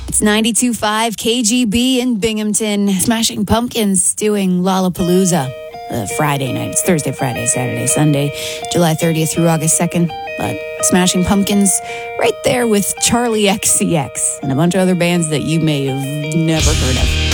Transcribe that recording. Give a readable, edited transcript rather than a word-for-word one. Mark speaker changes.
Speaker 1: It's 92.5 KGB in Binghamton. Smashing Pumpkins doing Lollapalooza Friday night. It's Thursday, Friday, Saturday, Sunday, July 30th through August 2nd. But Smashing Pumpkins right there with Charlie XCX and a bunch of other bands that you may have never heard of.